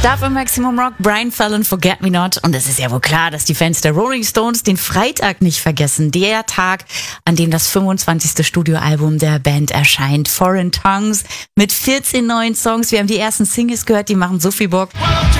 Start beim Maximum Rock, Brian Fallon, Forget Me Not. Und es ist ja wohl klar, dass die Fans der Rolling Stones den Freitag nicht vergessen. Der Tag, an dem das 25. Studioalbum der Band erscheint. Foreign Tongues mit 14 neuen Songs. Wir haben die ersten Singles gehört, die machen so viel Bock.